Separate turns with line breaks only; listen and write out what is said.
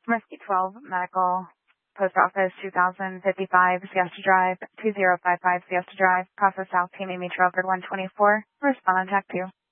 Mesquite 12 Medical, Post Office 2055 Siesta Drive, 2055 Siesta Drive, Process South, Team Amy Trail, 124. Respond on Tech 2.